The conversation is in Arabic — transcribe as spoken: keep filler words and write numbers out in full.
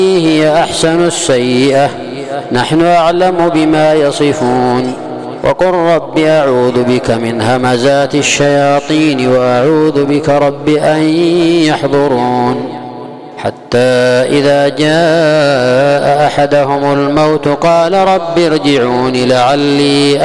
هي أحسن السيئة نحن أعلم بما يصفون وقل رب أعوذ بك من همزات الشياطين وأعوذ بك رب أن يحضرون حتى إذا جاء أحدهم الموت قال رب ارجعون لعلي